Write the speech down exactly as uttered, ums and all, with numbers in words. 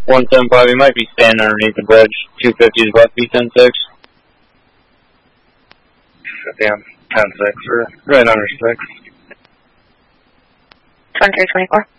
one seven five, he might be standing underneath the bridge. two fifty is left B ten six. Damn, ten six, or right under six. twenty-three twenty-four.